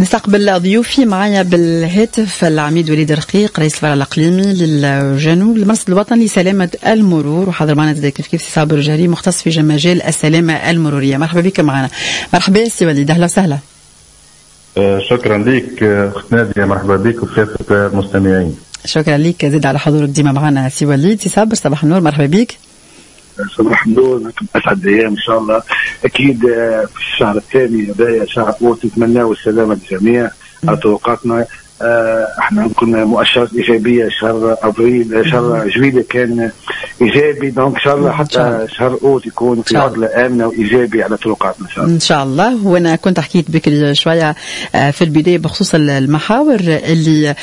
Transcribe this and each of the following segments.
نستقبل ضيوفي معايا بالهاتف العميد وليد رقيق رئيس الفرع الإقليمي للجنوب المرصد الوطني لسلامة المرور، وحاضر معنا كيف صابر جاري مختص في مجال السلامة المرورية. مرحبا بك معنا. مرحبا سي وليد، أهلا وسهلا. شكرا لك أخت نادية، مرحبا بك وكافة المستمعين. شكرا لك زيد على حضورك ديما معنا سي وليد. سي صابر صباح النور، مرحبا بك. صباح النور، لكم اسعد ايام ان شاء الله. اكيد في الشهر الثاني هذايا شهر اوت نتمناو السلامه للجميع على طرقاتنا. احنا كنا مؤشرات ايجابيه، شهر ابريل شهر جويلية كان ايجابي، دونك ان شاء الله حتى شهر اوت يكون في عطله امنه وايجابي على طرقاتنا ان شاء الله. وانا كنت حكيت بك شويه في البدايه بخصوص المحاور اللي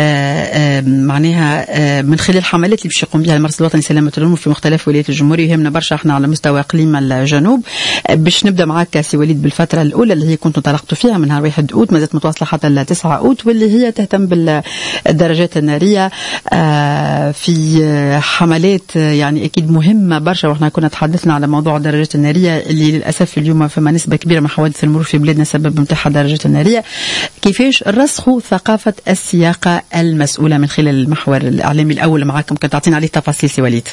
معناها من خلال الحملات اللي باش يقوم بها المرصد الوطني لسلامه المرور في مختلف ولايات الجمهوريه. يهمنا برشا احنا على مستوى اقليم الجنوب. باش نبدا معك سي وليد بالفتره الاولى اللي هي كنتوا انطلقتوا فيها من نهار 1 اوت ما زالت متواصله حتى ل 9 اوت، واللي هي تهتم بالدرجات النارية في حملات يعني أكيد مهمة برشا. وإحنا كنا تحدثنا على موضوع الدرجات النارية اللي للأسف اليوم فما نسبة كبيرة من حوادث المرور في بلادنا سبب متاحة الدرجات النارية. كيفاش رسخوا ثقافة السياقة المسؤولة من خلال المحور الإعلامي الأول معكم، كنت تعطينا عليه تفاصيل سي وليد؟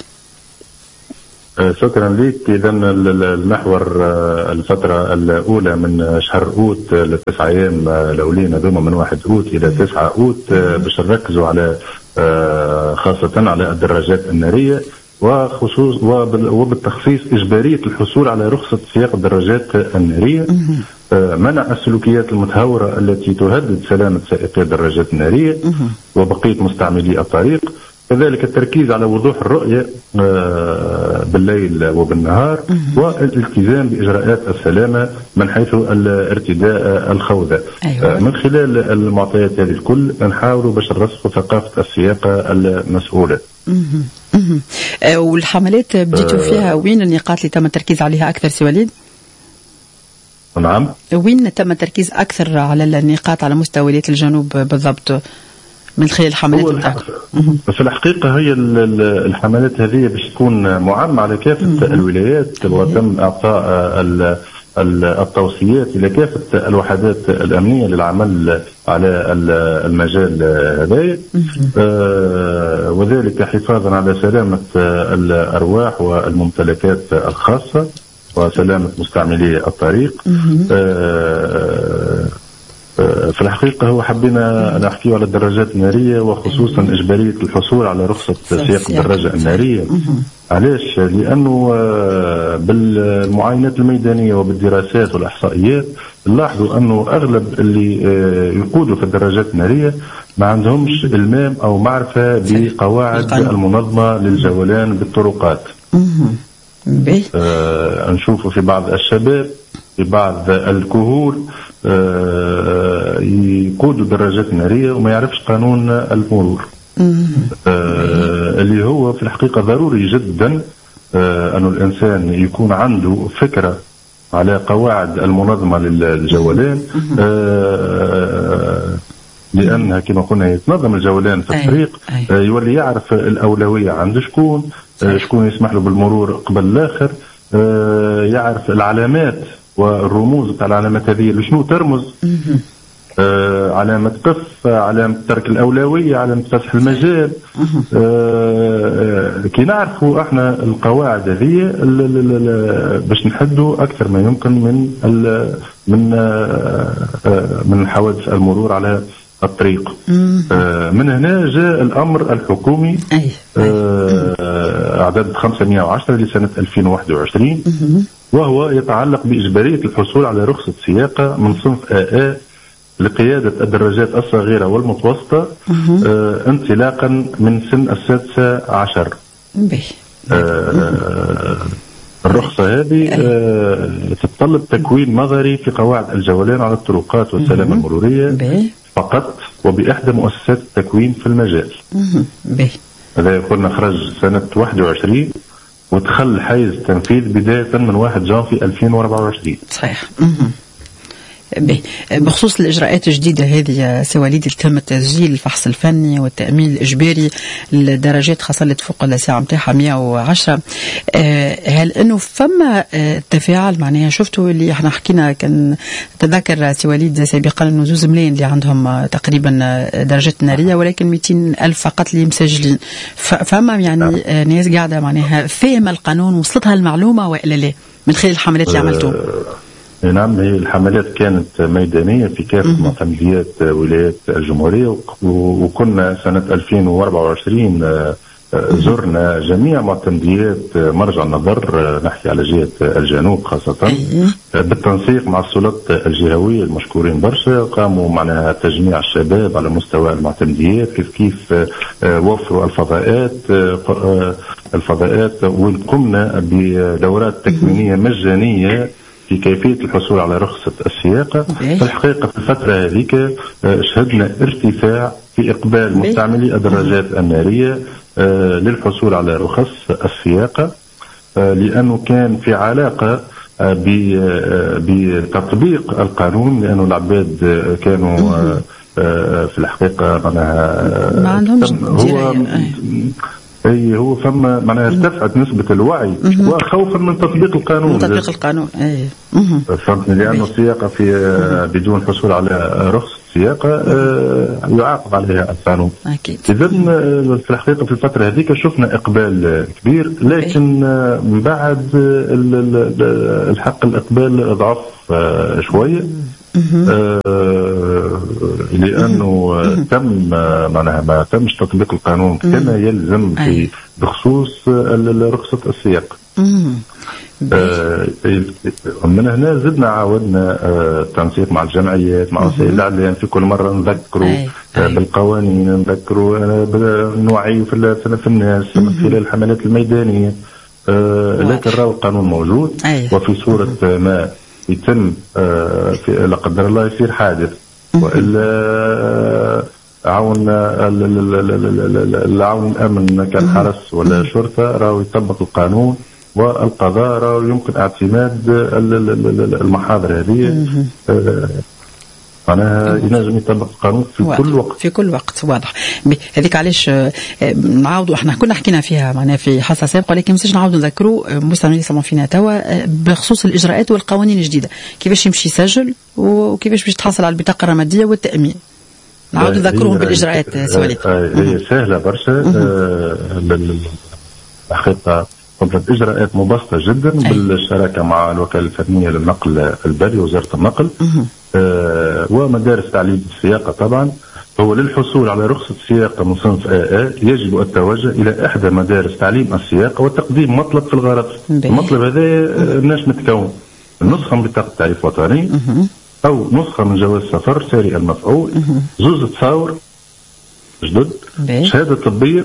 شكرا لك. إذا المحور الفترة الأولى من شهر أوت ل9 أيام الأولين هذوما من 1 أوت إلى 9 أوت باش نركزوا على خاصة على الدراجات النارية، وخصوص وبالتخصيص إجبارية الحصول على رخصة سياق الدراجات النارية، منع السلوكيات المتهورة التي تهدد سلامة سائقي الدراجات النارية وبقية مستعملي الطريق، كذلك التركيز على وضوح الرؤية بالليل وبالنهار، والالتزام بإجراءات السلامة من حيث الارتداء الخوذة. أيوة. من خلال المعطيات هذه الكل نحاولوا باش نرسخوا ثقافة السياقة المسؤولة. والحملات بديتوا فيها وين النقاط اللي تم التركيز عليها أكثر سي وليد؟ نعم، وين تم التركيز أكثر على النقاط على مستوى ولاية الجنوب بالضبط من خلال الحملات؟ في الحقيقة هي الحملات هذه باش تكون معممة على كافة الولايات، وتم إعطاء التوصيات إلى كافة الوحدات الأمنية للعمل على المجال هذا، وذلك حفاظا على سلامة الأرواح والممتلكات الخاصة وسلامة مستعملي الطريق. في الحقيقة هو حبينا نحكي على الدراجات النارية وخصوصا إجبارية الحصول على رخصة سياق الدراجة النارية. علاش؟ لأنه بالمعاينات الميدانية وبالدراسات والإحصائيات نلاحظوا أنه أغلب اللي يقودوا في الدراجات النارية ما عندهمش إلمام أو معرفة بقواعد المنظمة للجولان بالطرقات. نشوفوا في بعض الشباب في بعض الكهول يقودوا دراجات نارية وما يعرفش قانون المرور، اللي هو في الحقيقة ضروري جدا أن الإنسان يكون عنده فكرة على قواعد المنظمة للجولان، لأنها كما قلنا يتنظم الجولان في الطريق، يولي يعرف الأولوية عند شكون يسمح له بالمرور قبل الآخر، يعرف العلامات والرموز بتاع العلامات هذه شنو ترمز، علامة قف، علامة ترك الأولوية، علامة فتح المجال. كي نعرفوا احنا القواعد هذه باش نحدوا أكثر ما يمكن من حوادث المرور على الطريق. من هنا جاء الأمر الحكومي أعداد 510 لسنة 2021، وهو يتعلق بإجبارية الحصول على رخصة سياقة من صنف AA لقيادة الدراجات الصغيرة والمتوسطة انطلاقا من سن 16. الرخصة هذه تتطلب تكوين نظري في قواعد الجولان على الطرقات والسلامة المرورية فقط، وبإحدى مؤسسات التكوين في المجال. هذا يقولنا خرج سنة 21 ودخل حيز تنفيذ بداية من 1 جانفي 2024. صحيح. بخصوص الإجراءات الجديدة هذه سي وليد، تم تسجيل الفحص الفني والتأمين الإجباري للدرجات خاصة اللي تفوق الساعة متاعها 110. هل أنه فما تفاعل معناها؟ شفتوا اللي احنا حكينا، كان تذكر سي وليد سابقا أنه 2 ملايين اللي عندهم تقريبا درجات نارية، ولكن 200,000 فقط اللي مسجلين. فما يعني ناس قاعدة معناها فاهمة القانون، وصلتها المعلومة وإلا لا من خلال الحملات اللي عملتوها؟ نعم، هي الحملات كانت ميدانية في كافة معتمديات ولايات الجمهورية، وكنا سنة 2024 زرنا جميع معتمديات مرجع النظر، نحكي على جهة الجنوب خاصة، بالتنسيق مع السلطات الجهوية المشكورين برشا. قاموا معناها تجميع الشباب على مستوى المعتمديات، كيف وفروا الفضاءات، وقمنا بدورات تكوينية مجانية في كيفية الحصول على رخصة السياقة. في الحقيقة في الفترة هذيك شهدنا ارتفاع في إقبال مستعملي الدراجات النارية للحصول على رخص السياقة، لأنه كان في علاقة بتطبيق القانون، لأنه العباد كانوا في الحقيقة ما عندهمش هو فما معناها ارتفعت نسبة الوعي وخوفا من تطبيق القانون. فهمتني، لأنه السياقة في بدون حصول على رخصة سياقة يعاقب عليها القانون. إذا في الحقيقة في الفترة هذيك شفنا إقبال كبير، لكن بعد الحق الإقبال ضعف شوية، لأنه تم معناها ما تمش تطبيق القانون كما يلزم بخصوص رخصة السياقة. من هنا زدنا عاودنا التنسيق مع الجمعيات، مع وسائل الإعلام، في كل مرة نذكروا بالقوانين، نذكروا نوعي في الناس من خلال الحملات الميدانية. لكن راهو القانون موجود، وفي صورة ما يتم لا قدر الله يصير حادث وإلا عون العون الأمن كان حرس ولا شرطة، راهو يطبق القانون والقضاء، راهو يمكن اعتماد المحاضر هذه. معناها ينجم يطبق القانون في كل وقت. واضح. هذيك علاش نعاودوا، احنا كنا حكينا فيها معناها في حصة سابقة، ولكن مش نعاودوا نذكروا مستمعين يسمعوا فينا توا بخصوص الإجراءات والقوانين الجديدة، كيفاش يمشي يسجل وكيفاش باش تحصل على البطاقة الرمادية والتأمين. نعاودوا نذكروهم بالإجراءات سوالي. هي سهلة برشا الحقيقة، قمت إجراءات مبسطة جدا بالشراكة مع الوكالة الفنية للنقل البري وزارة النقل ومدارس تعليم السياقة. طبعا هو للحصول على رخصة سياقة من صنف AA يجب التوجه إلى إحدى مدارس تعليم السياقة وتقديم مطلب في الغرض. المطلب هذا الناس متكون نسخة من بطاقة تعريف وطني أو نسخة من جواز سفر ساري المفعول، 2 تصاور جدد، شهادة طبية،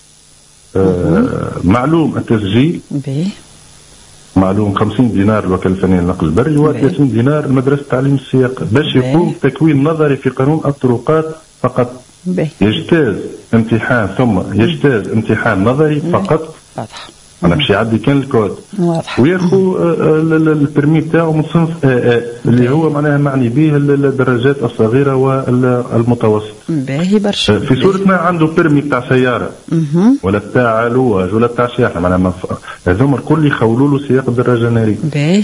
معلوم التسجيل، معلوم 50 دينار الوكالة الفنية للنقل البري و30 دينار المدرسة تعليم السياقة، باش يقوم تكوين نظري في قانون الطرقات فقط. يجتاز امتحان ثم يجتاز امتحان نظري فقط. أنا باش يعدي كان الكود وياخو البرمي تاعو من صنف AA اللي هو معناها معني به الدراجات الصغيرة والمتوسط. باهي برشا. في صورة ما عنده برمي تاع سيارة ولا تاع لواج ولا تاع شاحنة، معناها هذوما الكل يخولوا له سياق الدراجة نارية. باهي.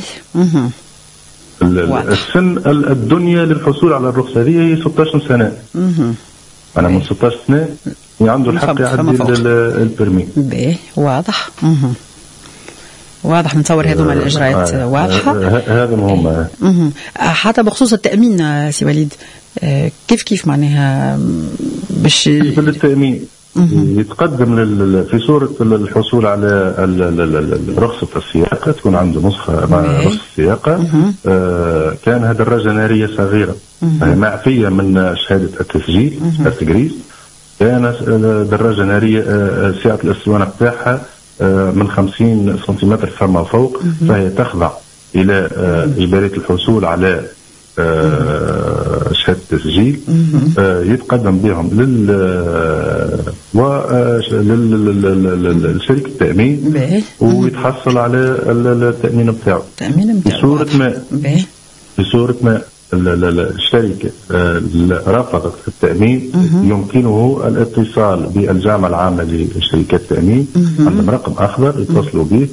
السن الدنيا للحصول على الرخصة هذه هي 16 سنة. أنا من 16 سنة عنده الحق يعدي البرمي. باهي واضح. واضح. نتصور هذوما الإجراءات واضحة. هذا مهم. حتى بخصوص التأمين سي وليد، كيف معناها باش التأمين يتقدم في صورة الحصول على رخصة السياقة، تكون عنده نسخة رخصة السياقة. كان هذا الدراجة نارية صغيرة معفية من شهادة التسجيل التجريس، كان دراجة نارية سعة الاسطوانة بتاعها من 50 سنتيمتر فما فوق، فهي تخضع إلى إجبارية الحصول على شهادة تسجيل. يتقدم بهم للشركة التأمين ويتحصل على التأمين بتاعه في صورة ما الشركة رفضت التأمين يمكنه الاتصال بالجامعة العامة لشركات التأمين، عندهم رقم أخضر يتصلوا به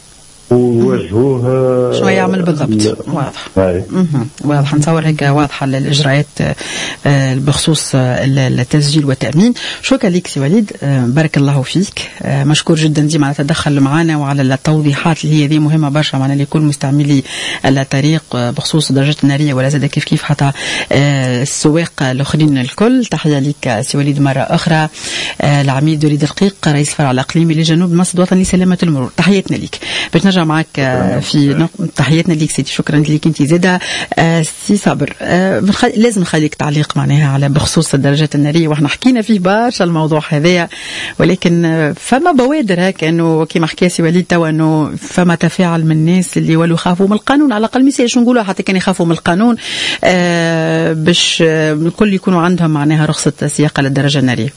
ووجهوه شو يعمل بالضبط. واضح. واضح. نتصور هيك واضحة الإجراءات بخصوص التسجيل والتأمين. شكرا لك سي وليد، بارك الله فيك، مشكور جدا ديما على التدخل معنا وعلى التوضيحات اللي هي دي مهمة برشا معنا لكل مستعملي الطريق بخصوص درجات النارية ولا زاد كيف حتى السواق الآخرين الكل. تحية لك سي وليد مرة أخرى. العميد وليد الرقيق رئيس فرع الإقليمي لجنوب المرصد الوطني لسلامة المرور، تحياتنا لك. باش نرجع معك في تحياتنا ليك سيدي، شكرا لك انت زاده. سي صابر، لازم نخليك تعليق معناها على بخصوص الدرجات الناريه، واحنا حكينا فيه برشا الموضوع هذايا، ولكن فما بوادر هكا انه كيما حكى سي وليد توا انه فما تفاعل من الناس اللي ولوا يخافوا من القانون، على الاقل مش نقولوا حتى كان يخافوا من القانون باش الكل يكونوا عندهم معناها رخصه سياقه للدرجه الناريه.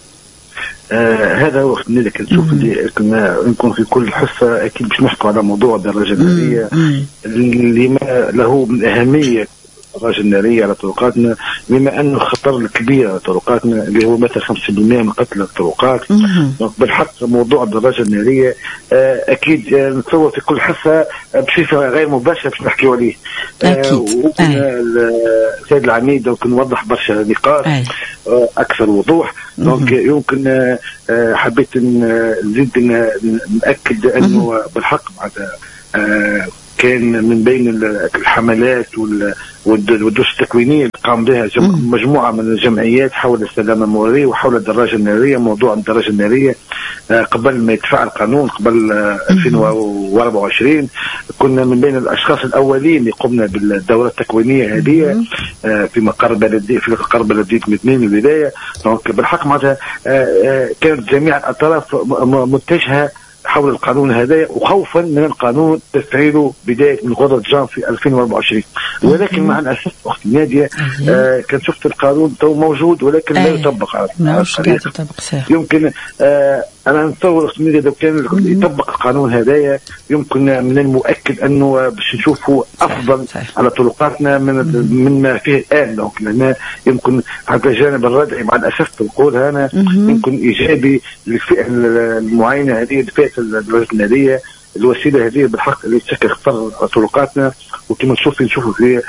هذا وقت اللي كنشوف اللي كنا نكون في كل حصه اكيد باش نحكوا على موضوع الدراجه الناريه اللي ما له من اهميه الدراجه الناريه على طرقاتنا، بما انه خطر الكبير على طرقاتنا اللي هو مثلا 5% من قتل الطرقات. بالحق موضوع الدراجه الناريه اكيد نتصور في كل حصه بصفه غير مباشره باش نحكيوا عليه. السيد العميد ممكن نوضح برشا نقاط اكثر وضوح. دونك يمكن حبيت نزيد نأكد انه بالحق بعد كان من بين الحملات والدروس التكوينيه اللي قام بها مجموعه من الجمعيات حول السلامه المروريه وحول الدراجه الناريه. موضوع الدراجه الناريه قبل ما يتفعل القانون قبل 2024 كنا من بين الاشخاص الاولين اللي قمنا بالدوره التكوينيه هذه في مقر بلديه في مقر بلديه متنين البدايه. دونك بالحق معناتها كانت جميع الاطراف متجهه حول القانون هذا وخوفا من القانون تفعيله بداية من غضة جان في 2024. ولكن مع الأسف أخت نادية كان شفت القانون تو موجود ولكن لا يطبق على الطريقة. يمكن أنا نتصور أخت نادية لو كان يطبق القانون هذايا يمكن من المؤكد أنه باش نشوفه أفضل على طرقاتنا مما فيه الآن. دونك لأن يمكن حتى الجانب الردعي مع الأسف نقول أنا يمكن إيجابي للفئة المعينة هذه الفئة الدراجة النارية. الوسيله هذه بالحق اللي تشكل خطر على طرقاتنا وكما نشوفوا فيه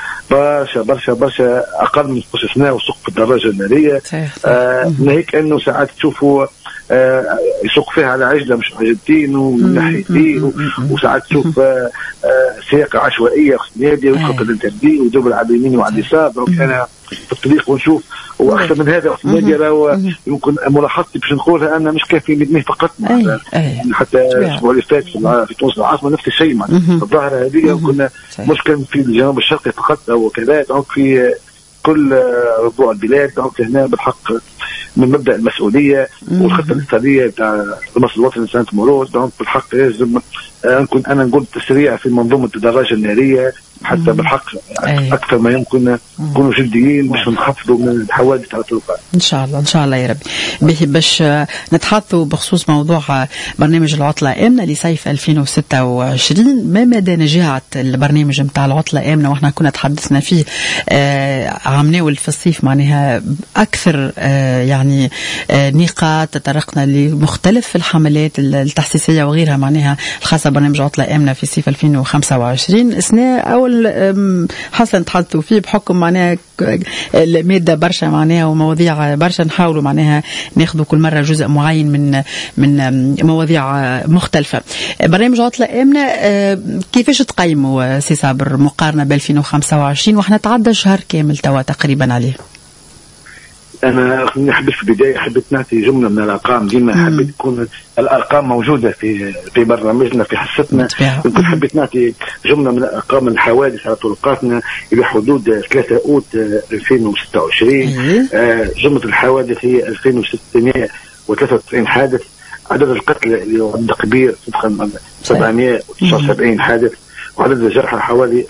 برشا اقل من خصوصنا وسوق الدراجه الناريه. ناهيك انه ساعات تشوفوا يسوق فيها على عجله مش عجلتين ومن ناحيتين وساعات تشوف سياقه عشوائيه ناديه ويدخل الانتردي ودبل على اليمين وعلى اليسار. دونك انا في الطريق ونشوف واكثر من هذا ناديه راهو يمكن ملاحظتي باش نقولها انا مش كافي مدني فقط حتى الاسبوع اللي فات في تونس العاصمه نفس الشيء معناتها الظاهره هذه يمكن مش كان في الجنوب الشرقي فقط او كذا. دونك في كل ربوع البلاد. دونك هنا بالحق من مبدا المسؤوليه والخطه الاقتصاديه تاع المرصد الوطني لسلامه المرور. دونك بالحق لازم انا نقول تسريع في منظومه الدراجه الناريه حتى بالحق اكثر ما يمكن نكونوا جديين باش نخفضوا من الحوادث على الطرقات. ان شاء الله ان شاء الله يا رب. به باش نتحدثوا بخصوص موضوع برنامج العطله امنه لصيف 2026. ما مدى نجاعه البرنامج نتاع العطله امنه واحنا كنا تحدثنا فيه عمناول في الصيف معناها اكثر يعني نقاط تطرقنا لمختلف الحملات التحسيسيه وغيرها معناها الخاصه برنامج عطله امنه في صيف 2025. اثناء اول حصل نتحدثوا فيه بحكم معناها الماده برشا معناها ومواضيع برشا نحاولوا معناها ناخذوا كل مره جزء معين من مواضيع مختلفه. برنامج عطله امنه كيفاش تقيموا سي صابر مقارنه ب 2025 واحنا تعدى شهر كامل توا تقريبا عليه؟ أنا حبيت في البداية حبيت نعطي جملة من الأرقام. ديما حبيت تكون الأرقام موجودة في برنامجنا في حصتنا. يمكن حبيت نعطي جملة من الأرقام الحوادث على طرقاتنا إلى حدود 3 أوت 2026. جملة الحوادث هي 2693 حادث. عدد القتلى اللي هو عدد كبير 779 حادث. وعدد الجرحى حوالي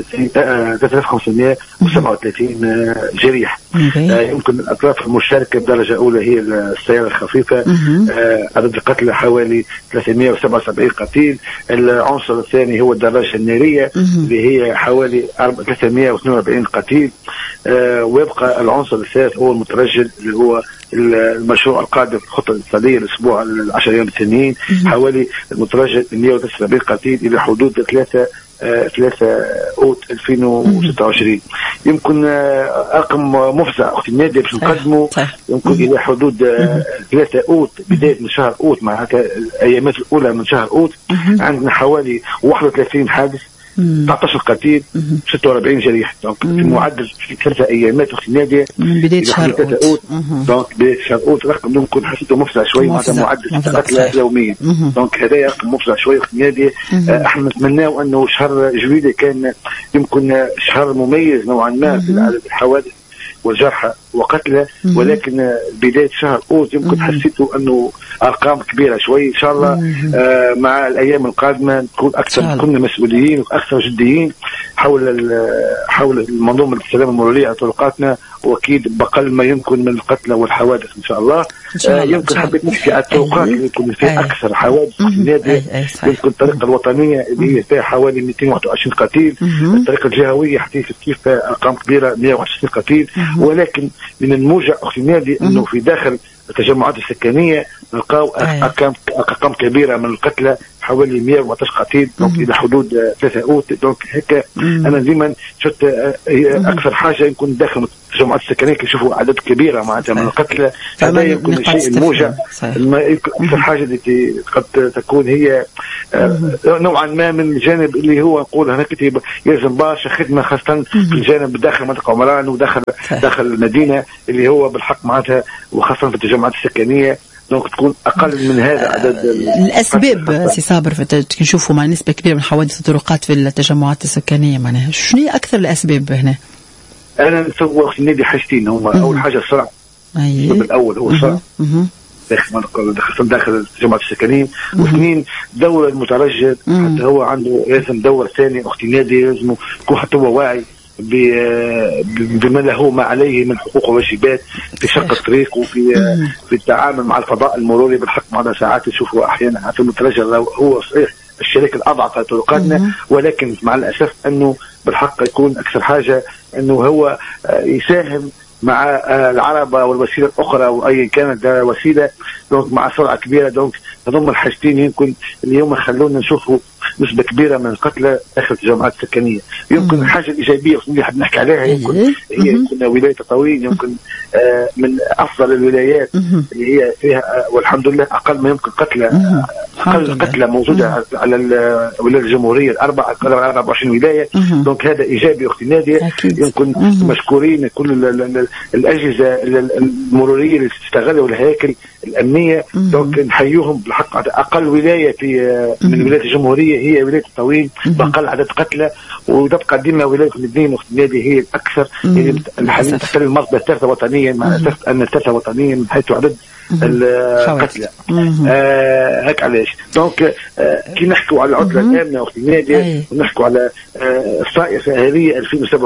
3537 جريح. يمكن الأطراف المشاركة بدرجة أولى هي السيارة الخفيفة. عدد القتلى حوالي 377 قتيل. العنصر الثاني هو الدراجة النارية اللي هي حوالي 342 قتيل. ويبقى العنصر الثالث هو المترجل اللي هو المشروع القادم في الخطة الاقتصادية الأسبوع 10 أيام الثانيين، حوالي المترجل 179 قتيل إلى حدود 3 أوت 2026. يمكن رقم مفزع أختي نادية باش نقدمه، يمكن إلى حدود 3 أوت بداية من شهر أوت، مع الأيامات الأولى من شهر أوت عندنا حوالي 31 حادث، 19 قتيل، 46 جريح. دونك في معدل في 3 ايامات اختي ناديه من بدايه شهر اوت. دونك بدايه شهر اوت رقم ممكن حسيته مفزع شوي، معناتها معدل قتلى يوميا. دونك هذا رقم مفزع شوي اختي ناديه. احنا نتمناو انه شهر جويلية كان يمكن شهر مميز نوعا ما في عدد الحوادث والجرحى وقتلى، ولكن بداية شهر أوت يمكن حسيتوا أنه أرقام كبيرة شوي. إن شاء الله مع الأيام القادمة نكون أكثر، كنا مسؤولين وأكثر جديين حول المنظومة السلامة المرورية على طرقاتنا، وأكيد بقل ما يمكن من القتلى والحوادث إن شاء الله. يمكن حبيت نحكي على الطرقات اللي يكون فيها أكثر حوادث نادية. يمكن الطريقة الوطنية اللي هي فيها حوالي 221 قتيل، الطريقة الجهوية حتى فيها أرقام كبيرة 161 قتيل. ولكن من الموجع أختي نادي أنه في داخل التجمعات السكنية نلقاو أرقام كبيرة من القتلى، حوالي 114 قتيل، دونك إلى حدود 3 أوت. دونك هيك أنا ديما شفت أكثر حاجة يكون داخل التجمعات السكنية كيشوفوا أعداد كبيرة معناتها من القتلى. هذا يكون الشيء الموجع. أكثر حاجة التي قد تكون هي نوعا ما من الجانب اللي هو نقول هنا كتب يلزم برشا خدمة، خاصة في الجانب داخل منطقة عمران وداخل المدينة اللي هو بالحق معناتها، وخاصة في التجمعات السكنية. دونك تكون أقل من هذا عدد. الأسباب سي صابر نشوفوا مع نسبة كبيرة من حوادث الطرقات في التجمعات السكنية، معناها شنو هي أكثر الأسباب هنا؟ أنا نتصور في النادي حاجتين هما. أول حاجة السرعة. السبب الأول هو السرعة داخل التجمعات السكنية. واثنين دور المترجل، حتى هو عنده لازم دور ثاني أختي نادي، لازم يكون حتى هو واعي بما له ما عليه من حقوق وواجبات في شق الطريق وفي في التعامل مع الفضاء المروري. بالحق معنا ساعات نشوفوا أحيانا في المترجل هو صحيح الشريك الأضعف على طرقاتنا، ولكن مع الأسف أنه بالحق يكون أكثر حاجة أنه هو يساهم مع العربة والوسيلة الأخرى وأي كانت وسيلة، دونك مع سرعة كبيرة. دونك هذوما الحاجتين يمكن اليوم خلونا نشوفوا نسبة كبيرة من القتلى داخل الجامعات السكنية. يمكن الحاجة الإيجابية اللي حاب نحكي عليها يمكن ولاية تطاوين يمكن من أفضل الولايات اللي هي فيها والحمد لله أقل ما يمكن أقل قتلى موجودة على الولاية الجمهورية 24 ولاية. دونك هذا إيجابي أختي نادية. يمكن مشكورين كل الأجهزة المرورية اللي تستغل والهياكل الأمنية. دونك نحيوهم بالحق. أقل ولاية من ولاية الجمهورية هي ولاية تطاوين بأقل عدد قتلى، وتبقى ديما ولاية المدينة أختي نادية هي الأكثر الحاليا تحتل المرتبة الثالثة وطنيا، مع الأسف أن الثالثة وطنيا من حيث عدد القتلى. هيك علاش. دونك كي نحكوا على العطلة الآمنة أختي نادية ونحكوا على الصائغة الساهرية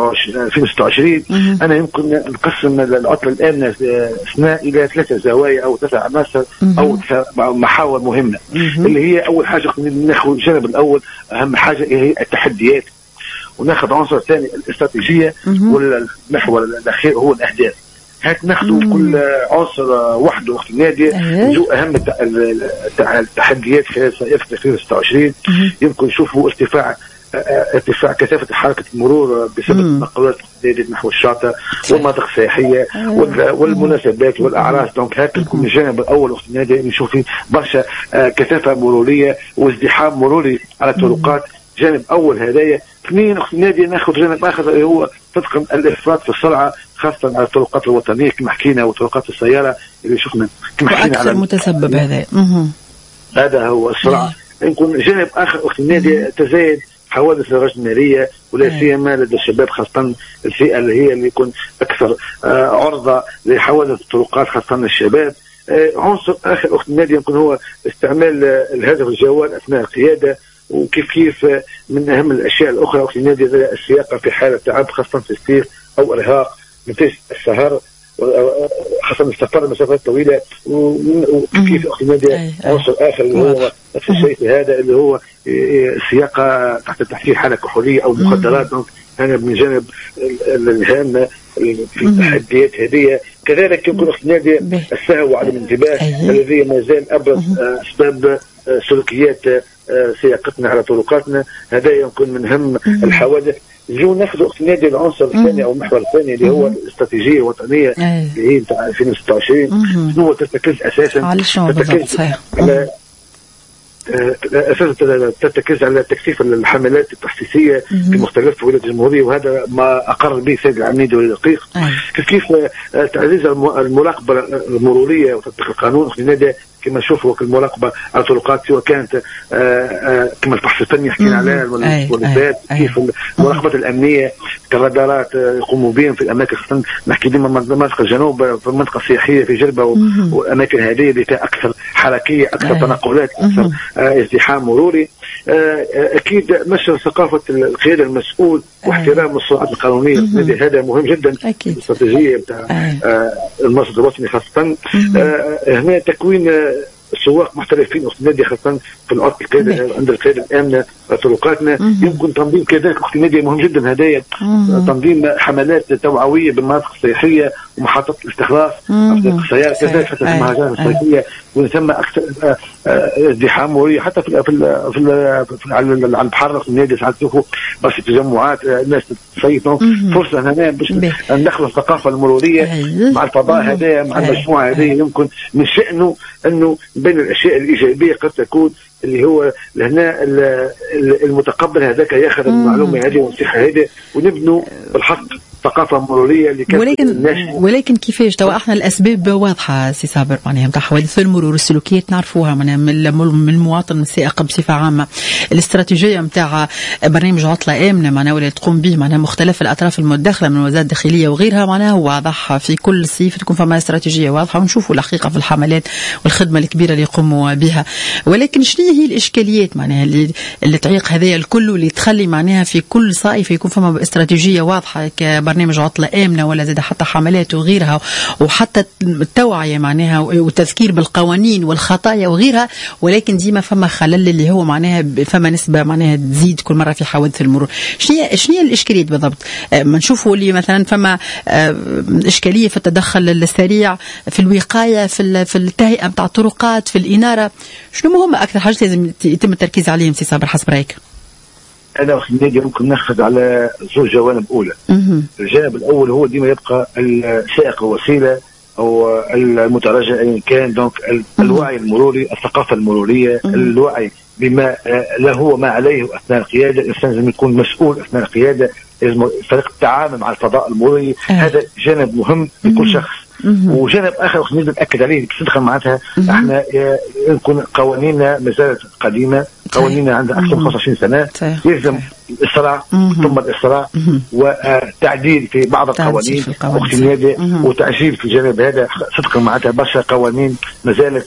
2026، أنا يمكن نقسم العطلة الآمنة سنة إلى 3 زوايا أو 3 عناصر أو 3 محاور مهمة. اللي هي أول حاجة ناخذ الجانب الأول أهم حاجة هي التحديات، وناخذ عنصر ثاني الاستراتيجية، والمحور الأخير هو الأهداف. هات ناخذوا كل عنصر وحده أختي نادية. جو أهم التحديات خلال 2026 يمكن نشوفوا ارتفاع كثافة حركة المرور بسبب التنقلات نحو الشاطئ والمناطق السياحية والمناسبات والأعراس. دونك هذا يكون الجانب الأول أختي نادية، نشوف فيه برشا كثافة مرورية وازدحام مروري على الطرقات. جانب أول هدايا. اثنين أختي نادية ناخذ جانب آخر هو صدقا الإفراط في السرعة، خاصة على الطرقات الوطنية كما حكينا وطرقات السيارة اللي شفنا كما حكينا على متسبب هذا هو السرعة. يكون جانب آخر أختي نادية تزايد حوادث الدراجة النارية، ولا سيما لدى الشباب، خاصة الفئة اللي يكون أكثر عرضة لحوادث الطرقات خاصة الشباب. عنصر آخر أختي نادية يمكن هو استعمال الهاتف الجوال أثناء القيادة، وكيف من اهم الاشياء الاخرى في النادي السياقه في حاله تعب خاصه في السير او ارهاق نتيجه السهر خاصة السفر مسافات طويلة. وكيف أخذ النادي عنصر آخر اللي هو نفس الشيء في هذا اللي هو السياقة تحت تحقيق حالة كحولية أو مخدرات. أنا من جانب الهامة في التحديات هذه. كذلك يمكن أخذ النادي السهو وعدم الانتباه الذي ما زال أبرز أسباب سلوكيات سياقتنا على طرقاتنا. هذا يمكن من أهم الحوادث. جو ناخذ اخت النادي العنصر الثاني او المحور الثاني اللي هو الاستراتيجيه الوطنيه اللي هي نتاع 2026. شنو ترتكز اساسا على ترتكز على تكثيف الحملات التحسيسيه في مختلف ولايات الجمهوريه، وهذا ما اقر به السيد العميد ولي الدقيق. كيف تعزيز المراقبه المروريه وتطبيق القانون اخت النادي كما نشوفوا المراقبه على الطرقات سواء كانت كما البحث الفني حكينا عليها والإثبات، كيف المراقبه الامنيه كرادارات يقوموا بهم في الاماكن خاصه نحكي ديما منطقه الجنوب في المنطقه السياحيه في جربه والاماكن هذه اللي فيها اكثر حركيه اكثر تنقلات اكثر ازدحام مروري. اكيد نشر ثقافه القياده المسؤول واحترام السرعات القانونيه. هذا مهم جدا في الاستراتيجيه بتاع المرصد الوطني خاصه. هنا تكوين سواق محترفين اخت النادي خاصه في الارض القياده عند القياده الامنه طرقاتنا. يمكن تنظيم كذلك اخت النادي مهم جدا. هدايا تنظيم حملات توعويه بالمناطق السياحيه ومحطات الاستخلاص السيارات كذلك حتى في المهرجانات الصيفيه وثم اكثر ازدحام مروري حتى في على البحر اخت النادي ساعات تشوفوا بس تجمعات الناس تصيف. فرصه هنا باش ندخلوا الثقافه المروريه مع الفضاء هذا مع المجموعه هذه. يمكن من شأنه انه بين الاشياء الايجابيه قد تكون اللي هو هنا المتقبل هذاك ياخذ المعلومه هذه والنصيحه هذه ونبنوا بالحق ثقافه مروريه اللي ولكن كيفاش توا احنا الاسباب واضحه سي صابر معناها نتاع حوادث المرور السلوكيات نعرفوها معناها من المواطن من السائق بصفه عامه. الاستراتيجيه نتاع برنامج عطله امنه معناها واللي تقوم به معناها مختلف الاطراف المتداخله من وزاره الداخليه وغيرها معناها واضح في كل صيف تكون فما استراتيجيه واضحه ونشوفوا الحقيقه في الحملات والخدمه الكبيره اللي يقوموا بها. ولكن شنو هي الاشكاليات معناها اللي تعيق هذايا الكل واللي تخلي معناها في كل صيف يكون فما استراتيجيه واضحه برنامج عطلة آمنة ولا زاد حتى حملات وغيرها وحتى التوعية معناها والتذكير بالقوانين والخطايا وغيرها، ولكن ديما فما خلل اللي هو معناها فما نسبة معناها تزيد كل مرة في حوادث المرور. شنو هي الإشكالية بالضبط؟ ما نشوفوا اللي مثلا فما إشكالية في التدخل السريع في الوقاية في التهيئة متاع الطرقات في الإنارة. شنو مهم أكثر حاجة لازم يتم التركيز عليهم سي صابر حسب رأيك؟ أنا أخي النادي ممكن نأخذ على زوج جوانب أولى. الجانب الأول هو ديما يبقى السائق الوسيلة أو المترجع أيا كان. دونك الوعي المروري الثقافة المرورية الوعي بما له ما عليه أثناء القيادة. الإنسان لازم يكون مسؤول أثناء القيادة. لازم طريقة التعامل مع الفضاء المروري هذا جانب مهم لكل شخص. وجانب اخر نقدر ناكد عليه بصدق معناتها احنا يكون قوانيننا ما زالت قديمه. قوانيننا عندها اكثر من 25 سنه. يلزم الاسراع ثم الاسراع وتعديل في بعض القوانين وتعجيل في الجانب هذا. صدقا معناتها برشا قوانين ما زالت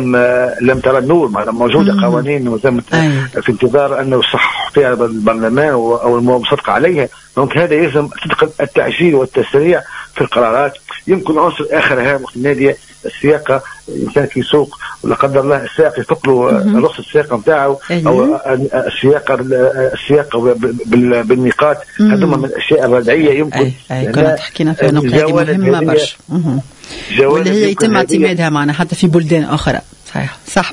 لم ترى النور. موجوده قوانين وزمت في انتظار انه يصحح فيها البرلمان او الموافقه عليها. دونك هذا يلزم صدقا التعجيل والتسريع في القرارات. يمكن عنصر اخر هام في النادي السياقه. الانسان في سوق ولا قدر الله السائق يفك له رخصه السياقه نتاعه او السياقه بالنقاط. هذا من الاشياء الردعيه يمكن كنا حكينا في نقاط مهمه برشا واللي هي يتم اعتمادها معنا حتى في بلدان اخرى. صح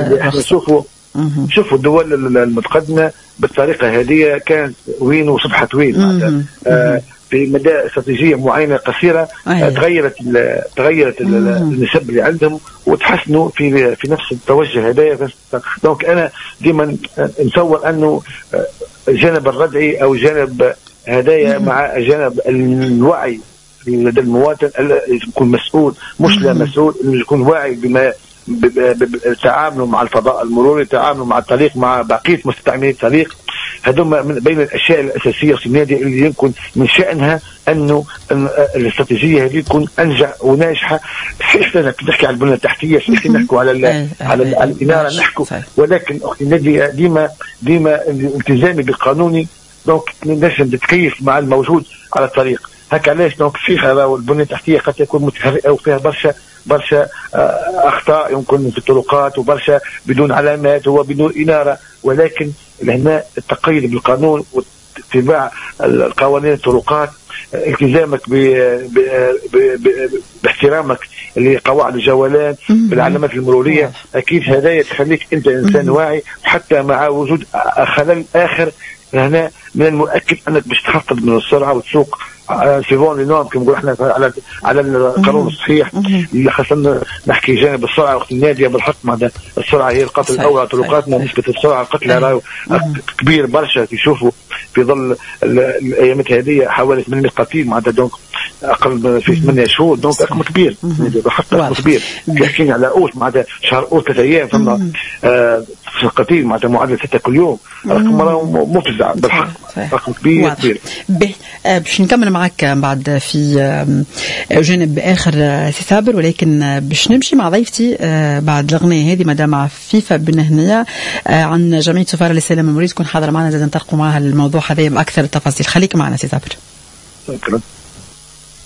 شوفوا الدول المتقدمه بالطريقه هذه كانت وين وصبحت وين. في مدى استراتيجيه معينه قصيره تغيرت النسب اللي عندهم وتحسنوا في نفس التوجه هذايا. دونك انا ديما نصور انه الجانب الردعي او جانب هدايا مع جانب الوعي لدى المواطن يكون مسؤول مش لا مسؤول انه يكون واعي بما تعاملوا مع الفضاء المروري تعاملوا مع الطريق مع بقيه مستعملي الطريق. هذوما بين الاشياء الاساسيه في النادي اللي يمكن من شانها انه الاستراتيجيه هذه تكون انجح وناجحه. صحيح نحكي على البنيه التحتيه، صحيح نحكوا على الاناره نحكوا، ولكن النادي ديما التزامي بالقانوني، دونك نجم تتكيف مع الموجود على الطريق. هكا علاش دونك فيها البنيه التحتيه قد تكون متهرئه وفيها برشا اخطاء يمكن في الطرقات، وبرشا بدون علامات وبدون اناره، ولكن هنا التقيد بالقانون واتباع القوانين الطرقات، التزامك باحترامك لقواعد الجولان بالعلامات المروريه، اكيد هذا تخليك انت انسان واعي. وحتى مع وجود خلل اخر هنا من المؤكد انك باش تخفض من السرعه وتسوق سيفون لنورم كما نقول احنا على القانون الصحيح. اللي خاصة نحكي جانب السرعه وقت الناديه بالحق، مع السرعه هي القتل الاول على طرقاتنا. نسبه السرعه القتلى راهو كبير برشا، تشوفوا في ظل الايامات هذه حوالي 800 قتيل، معناتها دونك اقل في 8 شهور، دونك رقم كبير بالحق، رقم كبير. حكينا على اوت معناتها شهر اوت 3 ايام فما في القتيل معناتها معدل 6 كل يوم، رقم راهو مفزع بالحق، رقم كبير كبير. باش نكمل معك بعد في جانب اخر سي صابر، ولكن باش نمشي مع ضيفتي بعد الأغنية هذه مدام عفيفة بن هنية عن جمعية سفارة للسلام المريض، تكون حاضرة معنا زاد نطرقوا معها الموضوع هذا بأكثر التفاصيل. خليك معنا سي صابر. شكرا.